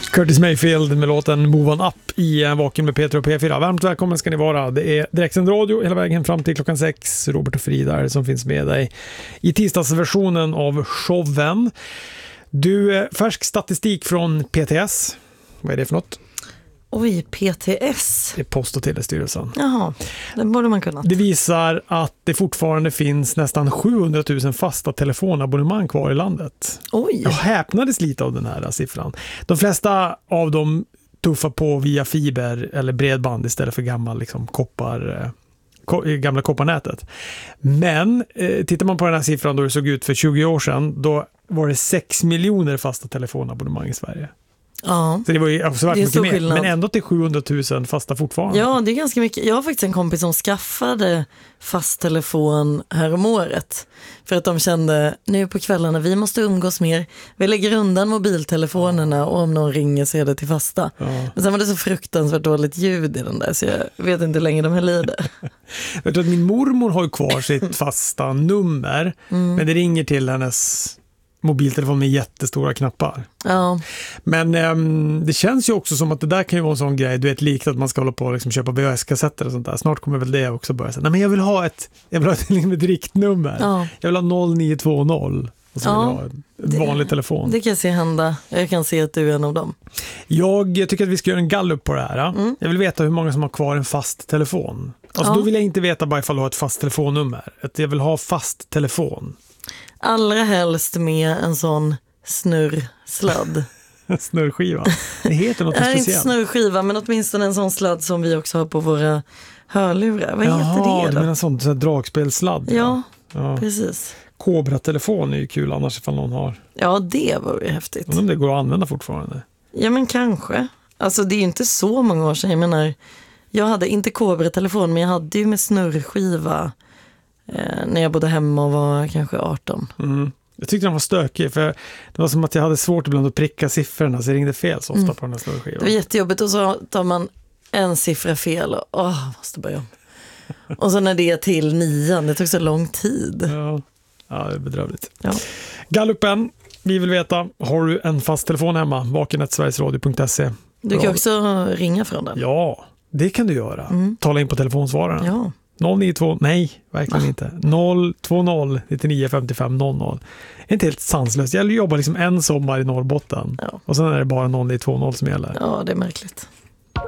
Curtis Mayfield med låten Move On Up i Vaken med Peter och P4. Varmt välkommen ska ni vara. Det är direktsänd radio hela vägen fram till klockan 6. Robert och Frida som finns med dig i tisdagsversionen av showen. Du, färsk statistik från PTS. Vad är det för något? Oj, PTS. Det är Post- och telestyrelsen. Jaha, den borde man kunna. Det visar att det fortfarande finns nästan 700 000 fasta telefonabonnemang kvar i landet. Oj. Jag häpnades lite av den här siffran. De flesta av dem tuffar på via fiber eller bredband istället för gamla kopparnätet. Men tittar man på den här siffran då det såg ut för 20 år sedan, då var det 6 miljoner fasta telefonabonnemang i Sverige. Ja. Så det var ju avsevärt mycket mer, skillnad. men ändå till 700 000 fasta fortfarande. Ja, det är ganska mycket. Jag har faktiskt en kompis som skaffade fast telefon här om året. För att de kände, nu på kvällarna, vi måste umgås mer. Vi lägger undan mobiltelefonerna och om någon ringer så är det till fasta. Ja. Men sen var det så fruktansvärt dåligt ljud i den där så jag vet inte hur länge de höll i det. Jag tror att min mormor har ju kvar sitt fasta nummer, men det ringer till hennes mobiltelefon med jättestora knappar. Ja. Men det känns ju också som att det där kan ju vara en sån grej, du vet, likt att man ska hålla på och liksom köpa VHS-kassetter och sånt där. Snart kommer väl det också börja säga, nej men jag vill ha ett riktnummer. Ja. Jag vill ha 0920 och så vill jag ha en vanlig telefon. Det kan jag se hända. Jag kan se att du är en av dem. Jag tycker att vi ska göra en gallup på det här. Jag vill veta hur många som har kvar en fast telefon. Alltså då vill jag inte veta bara ifall du har ett fast telefonnummer. Att jag vill ha fast telefon. Allra helst med en sån snurrsladd. Snurrskiva. Det heter något speciellt. Inte snurrskiva, men åtminstone en sån sladd som vi också har på våra hörlurar. Vad heter det då? Du menar sån dragspelsladd? Ja, precis. Kobra-telefon är ju kul annars ifall någon har. Ja, det var ju häftigt. Men om det går att använda fortfarande. Ja, men kanske. Alltså det är ju inte så många år sedan. Jag menar, jag hade inte Kobra-telefon, men jag hade ju med snurrskiva när jag bodde hemma och var kanske 18. Jag tyckte den var stökig för det var som att jag hade svårt ibland att pricka siffrorna så det ringde fel så ofta på den här snurrskivan. Det var jättejobbigt och så tar man en siffra fel och måste börja om. Och så när det är till 9, det tog så lång tid. Ja, det är bedrövligt. Ja. Gallupen, vi vill veta, har du en fast telefon hemma? vaken@sverigesradio.se. Du kan också ringa från den. Ja, det kan du göra. Tala in på telefonsvararen. Ja. 092, nej, verkligen inte. 020 99 55 00. Inte helt sanslöst. Jag jobbar liksom en sommar i Norrbotten. Ja. Och sen är det bara 090 som gäller. Ja, det är märkligt.